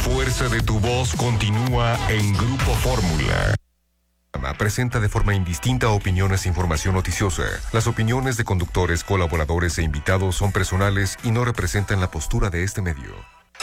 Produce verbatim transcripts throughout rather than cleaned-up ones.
fuerza de tu voz continúa en Grupo Fórmula. Presenta de forma indistinta opiniones e información noticiosa. Las opiniones de conductores, colaboradores e invitados son personales y no representan la postura de este medio.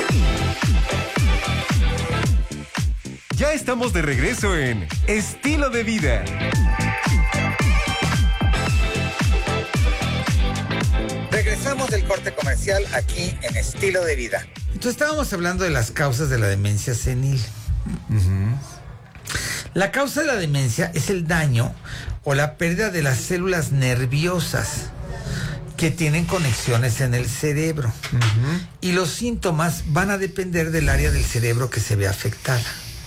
Ya estamos de regreso en Estilo de Vida. Regresamos del corte comercial aquí en Estilo de Vida. Entonces estábamos hablando de las causas de la demencia senil. Uh-huh. La causa de la demencia es el daño o la pérdida de las células nerviosas que tienen conexiones en el cerebro. Uh-huh. Y los síntomas van a depender del área del cerebro que se ve afectada.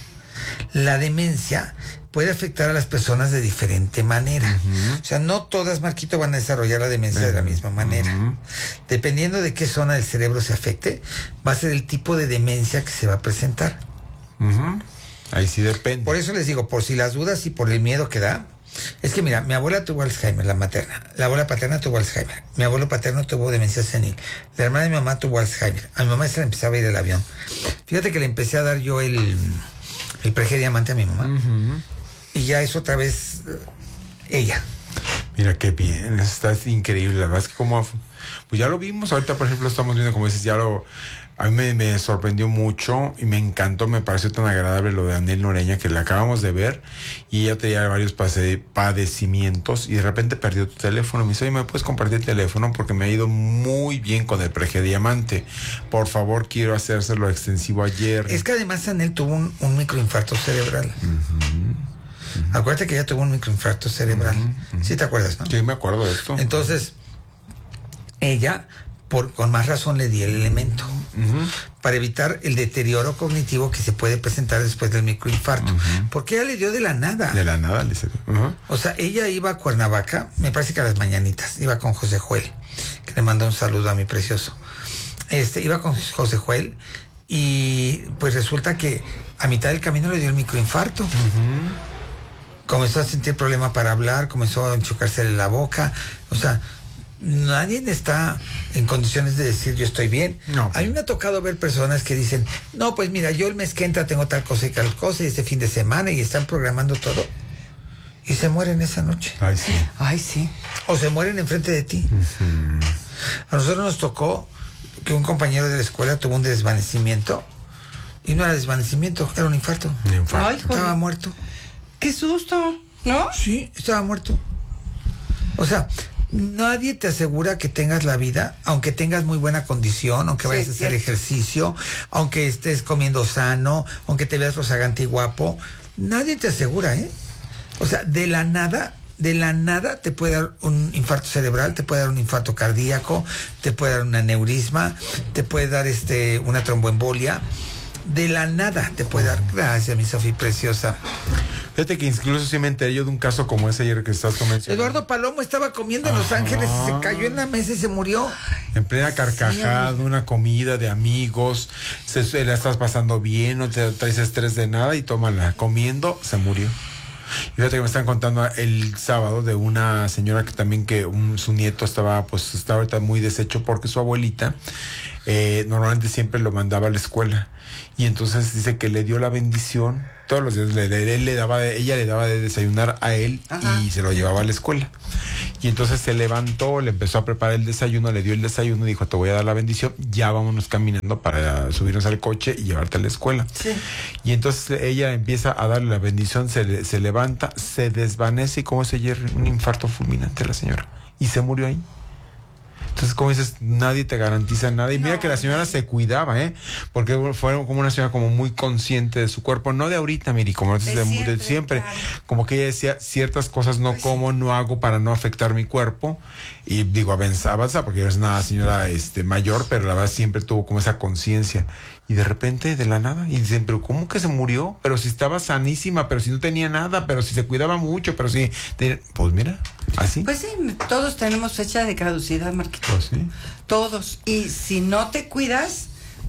La demencia puede afectar a las personas de diferente manera. Uh-huh. O sea, no todas, Marquito, van a desarrollar la demencia uh-huh. de la misma manera. Uh-huh. Dependiendo de qué zona del cerebro se afecte, va a ser el tipo de demencia que se va a presentar. Uh-huh. Ahí sí depende. Por eso les digo, por si las dudas y por el miedo que da, es que mira, mi abuela tuvo Alzheimer, la materna. La abuela paterna tuvo Alzheimer. Mi abuelo paterno tuvo demencia senil. La hermana de mi mamá tuvo Alzheimer. A mi mamá se le empezaba a ir el avión. Fíjate que le empecé a dar yo el, el Preje Diamante a mi mamá. Uh-huh. Y ya es otra vez uh, ella. Mira qué bien, está increíble. La verdad es que como, pues ya lo vimos, ahorita por ejemplo estamos viendo, como dices, ya lo... A mí me, me sorprendió mucho y me encantó, me pareció tan agradable lo de Anel Noreña, que la acabamos de ver y ella tenía varios pase, padecimientos y de repente perdió tu teléfono. Me dice, oye, ¿me puedes compartir el teléfono? Porque me ha ido muy bien con el Preje Diamante. Por favor, quiero hacérselo extensivo ayer. Es que además Anel tuvo un, un microinfarto cerebral. Uh-huh. Uh-huh. Acuérdate que ella tuvo un microinfarto cerebral. Uh-huh. Uh-huh. ¿Sí te acuerdas, no? Sí, me acuerdo de esto. Entonces, ella... Por, con más razón le di el elemento uh-huh. para evitar el deterioro cognitivo que se puede presentar después del microinfarto. Uh-huh. Porque ella le dio de la nada. De la nada le salió. Uh-huh. O sea, ella iba a Cuernavaca, me parece que a las mañanitas, iba con José Joel, que le manda un saludo a mi precioso. Este, iba con José Joel y pues resulta que a mitad del camino le dio el microinfarto. Uh-huh. Comenzó a sentir problema para hablar, comenzó a enchucársele la boca, o sea... Nadie está en condiciones de decir yo estoy bien. No. A mí me ha tocado ver personas que dicen, no, pues mira, yo el mes que entra tengo tal cosa y tal cosa y este fin de semana y están programando todo. Y se mueren esa noche. Ay, sí. Ay, sí. O se mueren enfrente de ti. Uh-huh. A nosotros nos tocó que un compañero de la escuela tuvo un desvanecimiento y no era desvanecimiento, era un infarto. Un infarto. Ay, estaba muerto. ¡Qué susto! ¿No? Sí, estaba muerto. O sea... Nadie te asegura que tengas la vida, aunque tengas muy buena condición, aunque vayas sí, a hacer sí. ejercicio, aunque estés comiendo sano, aunque te veas rozagante y guapo. Nadie te asegura, ¿eh? O sea, de la nada, de la nada te puede dar un infarto cerebral, te puede dar un infarto cardíaco, te puede dar un aneurisma, te puede dar este una tromboembolia. De la nada te puede dar. Gracias, mi Sofía preciosa. Fíjate que incluso sí me enteré yo de un caso como ese ayer que estás mencionando. Eduardo Palomo estaba comiendo en Los Ángeles y se cayó en la mesa y se murió. En plena carcajada, sí. Una comida de amigos, se, se la estás pasando bien, no te traes estrés de nada y tómala. Comiendo, se murió. Y fíjate que me están contando el sábado de una señora que también que un, su nieto estaba, pues estaba ahorita muy deshecho porque su abuelita eh, normalmente siempre lo mandaba a la escuela. Y entonces dice que le dio la bendición todos los días, le, le, le daba, ella le daba de desayunar a él. Ajá. Y se lo llevaba a la escuela. Y entonces se levantó, le empezó a preparar el desayuno, le dio el desayuno, dijo, te voy a dar la bendición, ya vámonos caminando para subirnos al coche y llevarte a la escuela. Sí. Y entonces ella empieza a darle la bendición, se, se levanta, se desvanece y como se ayer un infarto fulminante la señora. Y se murió ahí. Entonces, como dices, nadie te garantiza nada. Y mira no, que la señora se cuidaba, ¿eh? Porque fue como una señora como muy consciente de su cuerpo. No de ahorita, Miri, como de, de, siempre, de siempre. Claro. Como que ella decía, ciertas cosas no pues como, sí. no hago para no afectar mi cuerpo. Y digo, avanza, avanza, porque es una señora este, mayor, pero la verdad siempre tuvo como esa conciencia. Y de repente, de la nada, y dicen, pero ¿cómo que se murió? Pero si estaba sanísima, pero si no tenía nada, pero si se cuidaba mucho, pero si... Tenía... Pues mira, así. Pues sí, todos tenemos fecha de caducidad, Marquito. Pues sí. Todos. Y si no te cuidas,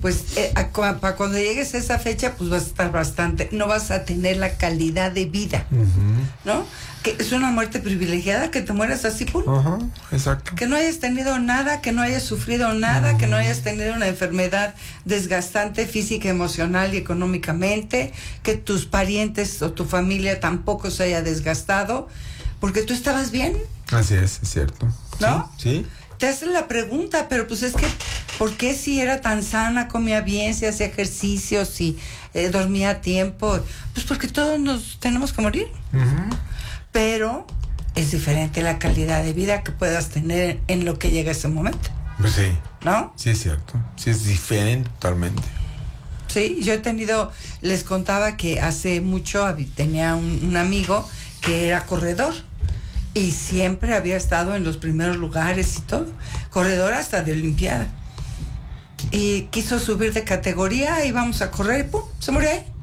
pues eh, para cuando llegues a esa fecha, pues vas a estar bastante, no vas a tener la calidad de vida, uh-huh. ¿no? Que es una muerte privilegiada, que te mueras así, pum. Uh-huh. Exacto. Que no hayas tenido nada, que no hayas sufrido nada, uh-huh. que no hayas tenido una enfermedad desgastante física, emocional y económicamente, que tus parientes o tu familia tampoco se haya desgastado, porque tú estabas bien. Así es, es cierto. ¿No? Sí. ¿Sí? Te hacen la pregunta, pero pues es que, ¿por qué si era tan sana, comía bien, si hacía ejercicios, si eh, dormía a tiempo? Pues porque todos nos tenemos que morir. Uh-huh. Pero es diferente la calidad de vida que puedas tener en lo que llega ese momento. Pues sí. ¿No? Sí, es cierto. Sí, es diferente totalmente. Sí, yo he tenido, les contaba que hace mucho tenía un, un amigo que era corredor. Y siempre había estado en los primeros lugares y todo. Corredor hasta de Olimpiada. Y quiso subir de categoría, íbamos a correr y ¡pum! Se murió ahí.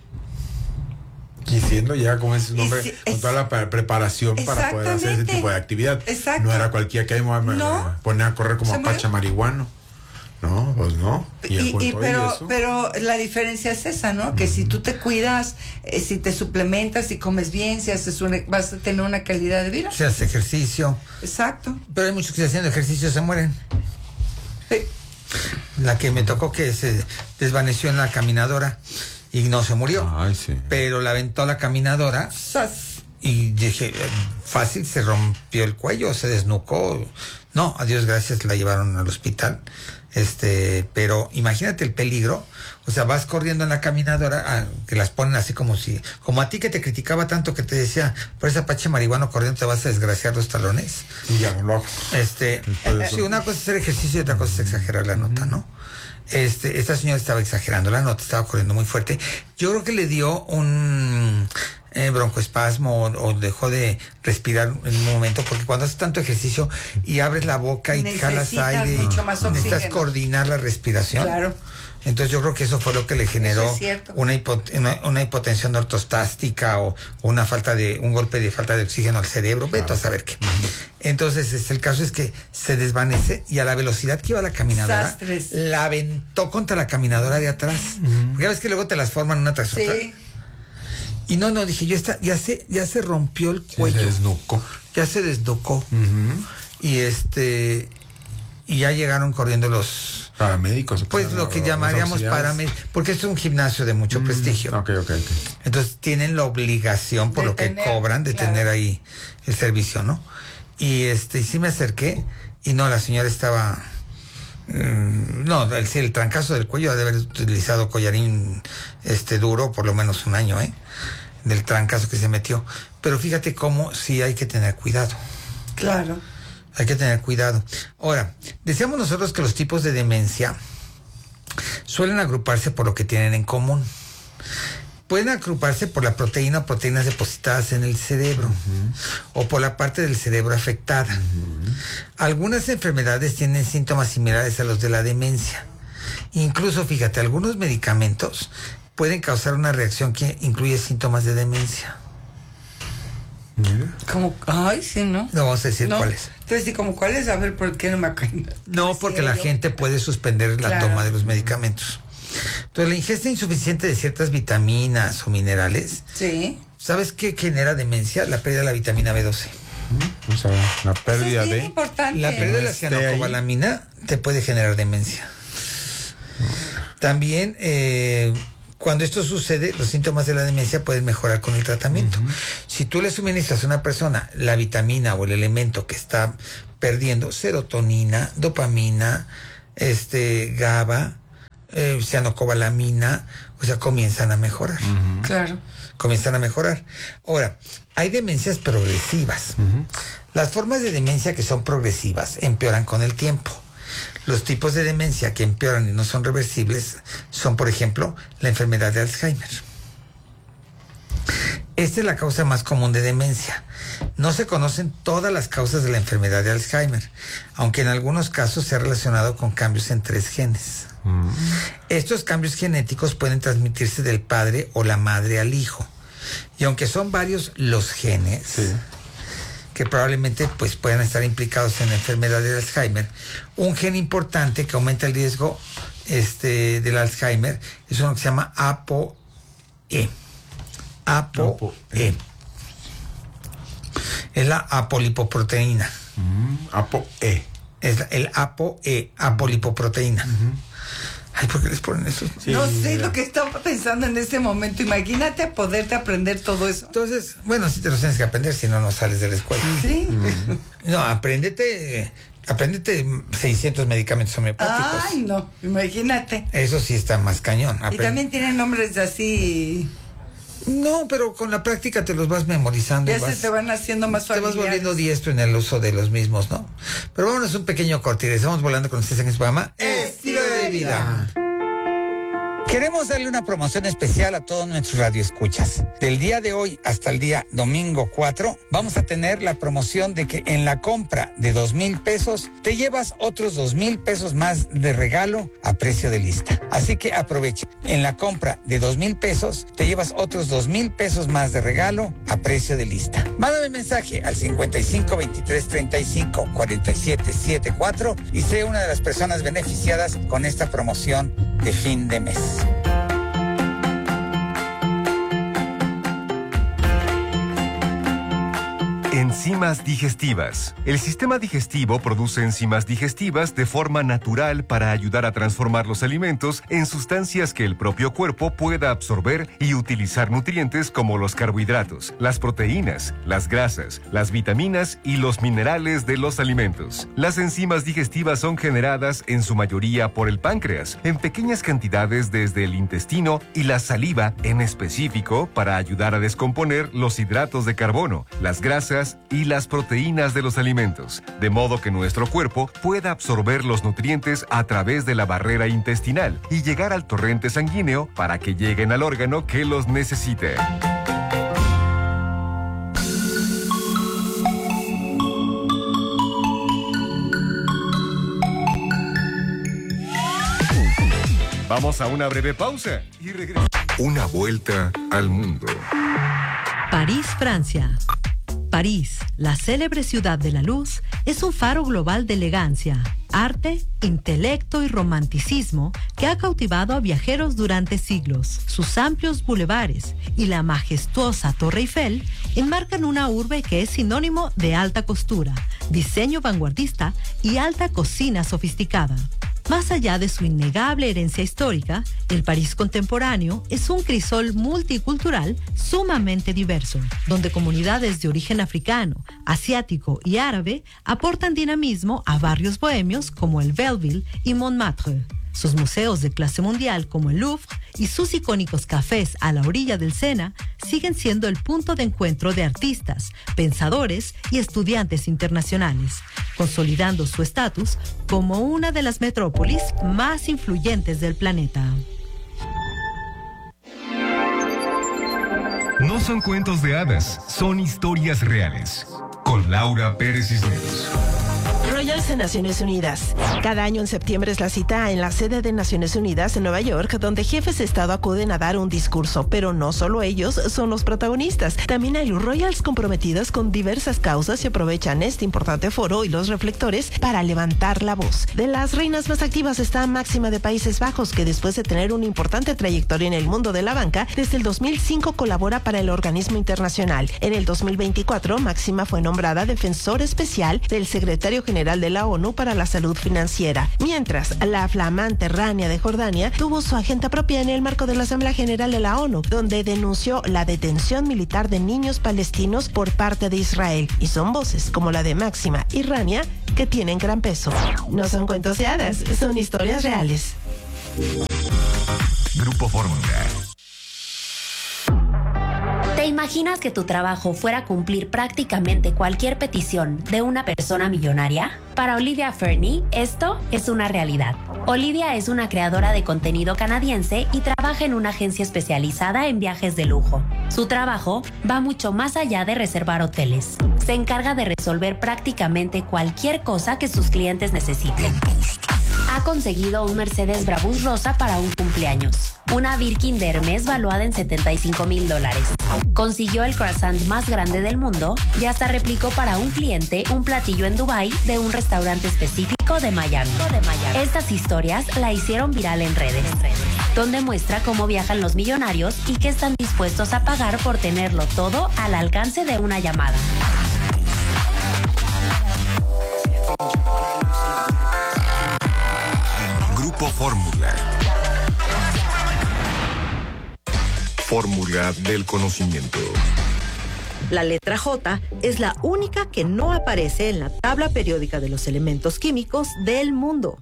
Y siendo ya como ese nombre, si, con es, toda la preparación para poder hacer ese tipo de actividad. Exacto. No era cualquiera que ahí me no, poner a correr como Apache marihuano. No, pues no. Y, y, y pero, y pero la diferencia es esa, ¿no? Que uh-huh. si tú te cuidas, eh, si te suplementas, si comes bien, si haces una, vas a tener una calidad de vida. Si haces ejercicio. Exacto. Pero hay muchos que haciendo ejercicio se mueren. Sí. La que me tocó que se desvaneció en la caminadora y no se murió. Ay, sí. Pero la aventó la caminadora. ¡Sas! Y dije, fácil, se rompió el cuello, se desnucó. No, a Dios gracias, la llevaron al hospital. Este, pero imagínate el peligro, o sea, vas corriendo en la caminadora, ah, que las ponen así como si, como a ti que te criticaba tanto que te decía, por ese Apache marihuano corriendo te vas a desgraciar los talones. Y ya no lo hago. Este, sí, una cosa es hacer ejercicio y otra cosa es exagerar la nota, ¿no? Este, esta señora estaba exagerando la nota, estaba corriendo muy fuerte. Yo creo que le dio un eh, broncoespasmo o, o dejó de respirar en un momento, porque cuando haces tanto ejercicio y abres la boca y jalas aire y necesitas coordinar la respiración. Claro. Entonces yo creo que eso fue lo que le generó una, hipot una, una hipotensión ortostástica o, o una falta de un golpe de falta de oxígeno al cerebro, vete a saber qué. Entonces este, el caso es que se desvanece y a la velocidad que iba la caminadora, Sastres. la aventó contra la caminadora de atrás. Uh-huh. Porque ya ves que luego te las forman una tras sí. otra. Y no, no, dije, yo está, ya se, ya se rompió el cuello. Se desnucó. Ya se desnucó. Uh-huh. Y este, y ya llegaron corriendo los paramédicos. Pues lo que llamaríamos paramédicos, porque es un gimnasio de mucho mm, prestigio. Okay, okay, okay. Entonces tienen la obligación, por de lo que tener, cobran, de claro. tener ahí el servicio, ¿no? Y este, y sí me acerqué, y no, la señora estaba... Mm, no, el, el trancazo del cuello ha de haber utilizado collarín este duro por lo menos un año, ¿eh? Del trancazo que se metió. Pero fíjate cómo sí hay que tener cuidado. Claro. Hay que tener cuidado. Ahora, decíamos nosotros que los tipos de demencia suelen agruparse por lo que tienen en común. Pueden agruparse por la proteína o proteínas depositadas en el cerebro, uh-huh. o por la parte del cerebro afectada. Uh-huh. Algunas enfermedades tienen síntomas similares a los de la demencia. Incluso, fíjate, algunos medicamentos pueden causar una reacción que incluye síntomas de demencia. Como, ay, sí, ¿no? No vamos a decir no. cuáles. Entonces, ¿y como cuáles? A ver, ¿por qué no me acuerdo? No, porque la gente puede suspender la claro. toma de los medicamentos. Entonces, la ingesta insuficiente de ciertas vitaminas o minerales. Sí. ¿Sabes qué genera demencia? La pérdida de la vitamina B doce. O sea, la pérdida Eso es de... importante. La pérdida de la cianocobalamina te puede generar demencia. También... Eh, Cuando esto sucede, los síntomas de la demencia pueden mejorar con el tratamiento. Uh-huh. Si tú le suministras a una persona la vitamina o el elemento que está perdiendo, serotonina, dopamina, este, GABA, eh, cianocobalamina, o sea, comienzan a mejorar. Uh-huh. Claro. Comienzan a mejorar. Ahora, hay demencias progresivas. Uh-huh. Las formas de demencia que son progresivas empeoran con el tiempo. Los tipos de demencia que empeoran y no son reversibles son, por ejemplo, la enfermedad de Alzheimer. Esta es la causa más común de demencia. No se conocen todas las causas de la enfermedad de Alzheimer, aunque en algunos casos se ha relacionado con cambios en tres genes. Mm. Estos cambios genéticos pueden transmitirse del padre o la madre al hijo. Y aunque son varios los genes... Sí. que probablemente pues puedan estar implicados en la enfermedad de Alzheimer, un gen importante que aumenta el riesgo este, del Alzheimer es uno que se llama ApoE. ApoE. Es la apolipoproteína. Mm, ApoE. Es el ApoE, apolipoproteína. Uh-huh. Ay, ¿por qué les ponen eso? Sí, no sé mira. Lo que estaba pensando en ese momento. Imagínate poderte aprender todo eso. Entonces, bueno, sí te lo tienes que aprender, si no, no sales de la escuela. Sí. Mm. No, apréndete, apréndete seiscientos medicamentos homeopáticos. Ay, no, imagínate. Eso sí está más cañón. Aprende. Y también tienen nombres así... No, pero con la práctica te los vas memorizando. Ya vas, se te van haciendo más familiares. Te vas volviendo diestro en el uso de los mismos, ¿no? Pero vámonos un pequeño corte y estamos volando con ustedes en este programa Estilo de Vida. Queremos darle una promoción especial a todos nuestros radioescuchas. Del día de hoy hasta el día domingo cuatro, vamos a tener la promoción de que en la compra de dos mil pesos te llevas otros dos mil pesos más de regalo a precio de lista. Así que aprovecha. En la compra de dos mil pesos te llevas otros dos mil pesos más de regalo a precio de lista. Mándame mensaje al cincuenta y cinco veintitrés treinta y cinco cuarenta y siete setenta y cuatro y sé una de las personas beneficiadas con esta promoción de fin de mes. Enzimas digestivas. El sistema digestivo produce enzimas digestivas de forma natural para ayudar a transformar los alimentos en sustancias que el propio cuerpo pueda absorber y utilizar nutrientes como los carbohidratos, las proteínas, las grasas, las vitaminas y los minerales de los alimentos. Las enzimas digestivas son generadas en su mayoría por el páncreas, en pequeñas cantidades desde el intestino y la saliva en específico para ayudar a descomponer los hidratos de carbono, las grasas y las proteínas de los alimentos, de modo que nuestro cuerpo pueda absorber los nutrientes a través de la barrera intestinal y llegar al torrente sanguíneo para que lleguen al órgano que los necesite. Vamos a una breve pausa y regresamos. Una vuelta al mundo. París, Francia. París, la célebre ciudad de la luz, es un faro global de elegancia, arte, intelecto y romanticismo que ha cautivado a viajeros durante siglos. Sus amplios bulevares y la majestuosa Torre Eiffel enmarcan una urbe que es sinónimo de alta costura, diseño vanguardista y alta cocina sofisticada. Más allá de su innegable herencia histórica, el París contemporáneo es un crisol multicultural sumamente diverso, donde comunidades de origen africano, asiático y árabe aportan dinamismo a barrios bohemios como el Belleville y Montmartre. Sus museos de clase mundial como el Louvre y sus icónicos cafés a la orilla del Sena siguen siendo el punto de encuentro de artistas, pensadores y estudiantes internacionales, consolidando su estatus como una de las metrópolis más influyentes del planeta. No son cuentos de hadas, son historias reales. Con Laura Pérez Cisneros. Royals en Naciones Unidas. Cada año en septiembre es la cita en la sede de Naciones Unidas en Nueva York, donde jefes de Estado acuden a dar un discurso, pero no solo ellos son los protagonistas. También hay Royals comprometidos con diversas causas y aprovechan este importante foro y los reflectores para levantar la voz. De las reinas más activas está Máxima de Países Bajos, que después de tener una importante trayectoria en el mundo de la banca, desde el dos mil cinco colabora para el organismo internacional. En el dos mil veinticuatro, Máxima fue nombrada defensor especial del secretario general de la ONU para la salud financiera, mientras la flamante Rania de Jordania tuvo su agenda propia en el marco de la Asamblea General de la ONU, donde denunció la detención militar de niños palestinos por parte de Israel, y son voces como la de Máxima y Rania que tienen gran peso. No son cuentos de hadas, son historias reales. Grupo Fórmula. ¿Te imaginas que tu trabajo fuera cumplir prácticamente cualquier petición de una persona millonaria? Para Olivia Fernie, esto es una realidad. Olivia es una creadora de contenido canadiense y trabaja en una agencia especializada en viajes de lujo. Su trabajo va mucho más allá de reservar hoteles. Se encarga de resolver prácticamente cualquier cosa que sus clientes necesiten. ha conseguido un Mercedes Brabus rosa para un cumpleaños, una Birkin de Hermes valuada en setenta y cinco mil dólares. Consiguió el croissant más grande del mundo y hasta replicó para un cliente un platillo en Dubái de un restaurante específico de Miami. Estas historias la hicieron viral en redes, donde muestra cómo viajan los millonarios y que están dispuestos a pagar por tenerlo todo al alcance de una llamada. Grupo Fórmula. Fórmula del conocimiento. La letra J es la única que no aparece en la tabla periódica de los elementos químicos del mundo.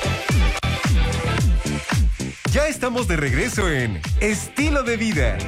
Ya estamos de regreso en Estilo de Vida.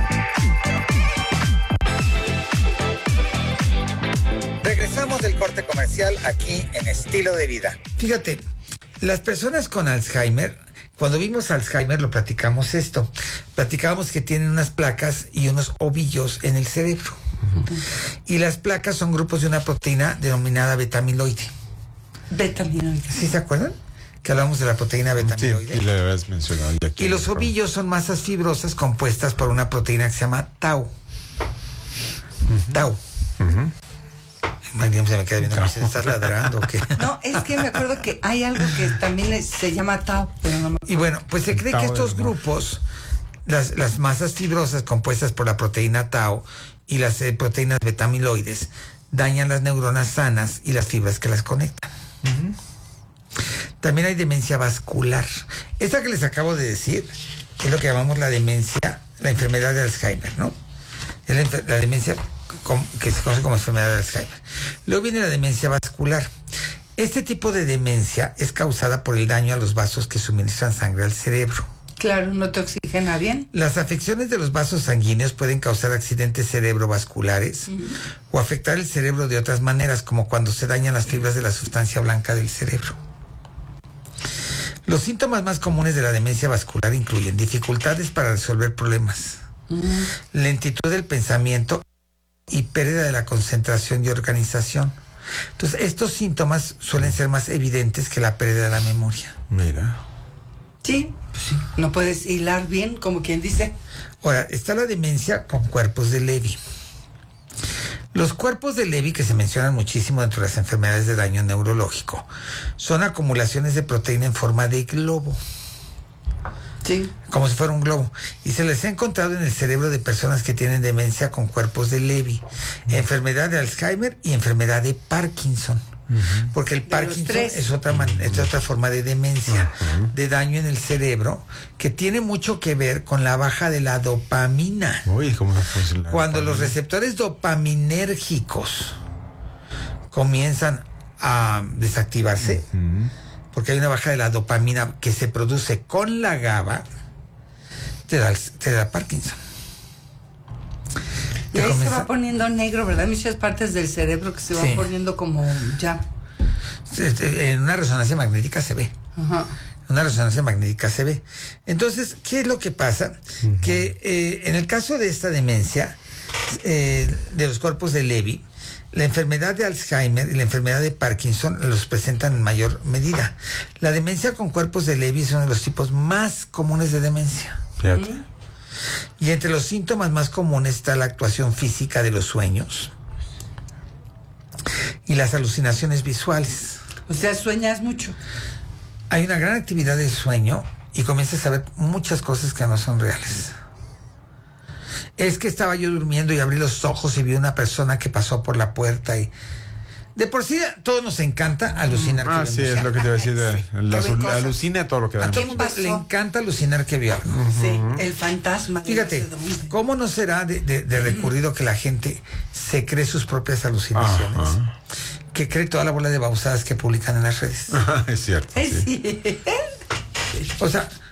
Regresamos del corte comercial aquí en Estilo de Vida. Fíjate, las personas con Alzheimer, cuando vimos Alzheimer lo platicamos esto. Platicábamos que tienen unas placas y unos ovillos en el cerebro. Uh-huh. Y las placas son grupos de una proteína denominada beta-amiloide. Beta-amiloide. ¿Sí se acuerdan? Que hablamos de la proteína beta-amiloide. Sí, y la habías mencionado. Y, aquí y los ovillos son masas fibrosas compuestas por una proteína que se llama tau. Uh-huh. Tau. Uh-huh. María, se me queda viendo, ¿me estás ladrando o qué? No, es que me acuerdo que hay algo que también le, se llama tau, pero no me... Y bueno, pues se cree que estos grupos, las, las masas fibrosas compuestas por la proteína tau y las eh, proteínas beta-amiloides, dañan las neuronas sanas y las fibras que las conectan. Uh-huh. También hay demencia vascular. Esta que les acabo de decir es lo que llamamos la demencia, la enfermedad de Alzheimer, ¿no? Es la, la demencia que se conoce como enfermedad de Alzheimer. Luego viene la demencia vascular. Este tipo de demencia es causada por el daño a los vasos que suministran sangre al cerebro. Claro, no te oxigena bien. Las afecciones de los vasos sanguíneos pueden causar accidentes cerebrovasculares uh-huh. o afectar el cerebro de otras maneras, como cuando se dañan las fibras de la sustancia blanca del cerebro. Los síntomas más comunes de la demencia vascular incluyen dificultades para resolver problemas, uh-huh. lentitud del pensamiento y pérdida de la concentración y organización. Entonces, estos síntomas suelen ser más evidentes que la pérdida de la memoria. Mira. Sí, pues sí. No puedes hilar bien, como quien dice. Ahora, está la demencia con cuerpos de Levy. Los cuerpos de Levy, que se mencionan muchísimo dentro de las enfermedades de daño neurológico, son acumulaciones de proteína en forma de globo. Sí. Como si fuera un globo. Y se les ha encontrado en el cerebro de personas que tienen demencia con cuerpos de Levy, uh-huh. enfermedad de Alzheimer y enfermedad de Parkinson. Uh-huh. Porque el Parkinson es otra, man- es otra forma de demencia, uh-huh. de daño en el cerebro, que tiene mucho que ver con la baja de la dopamina. Uy, ¿cómo no fue la Cuando dopamina? los receptores dopaminérgicos comienzan a desactivarse, uh-huh. porque hay una baja de la dopamina que se produce con la GABA, te da, te da Parkinson. Y ahí comienza... se va poniendo negro, ¿verdad? Muchas partes del cerebro que se van sí. poniendo como ya. En una resonancia magnética se ve. Ajá. En una resonancia magnética se ve. Entonces, ¿qué es lo que pasa? Uh-huh. Que eh, en el caso de esta demencia, eh, de los cuerpos de Levy, la enfermedad de Alzheimer y la enfermedad de Parkinson los presentan en mayor medida. La demencia con cuerpos de Levy es uno de los tipos más comunes de demencia. Fíjate. ¿Mm? Y entre los síntomas más comunes está la actuación física de los sueños y las alucinaciones visuales. O sea, sueñas mucho. Hay una gran actividad del sueño y comienzas a ver muchas cosas que no son reales. Es que estaba yo durmiendo y abrí los ojos y vi una persona que pasó por la puerta y... De por sí, a todos nos encanta alucinar. Ah, sí, es lo que te iba a decir. De, la, azul, alucina todo lo que da. A todo el mundo le encanta alucinar que vio algo. Uh-huh. Sí, el fantasma. Fíjate, ¿cómo no será de, de, de recurrido que la gente se cree sus propias alucinaciones? Uh-huh. Que cree toda la bola de babosadas que publican en las redes. Es cierto. Sí. O sea,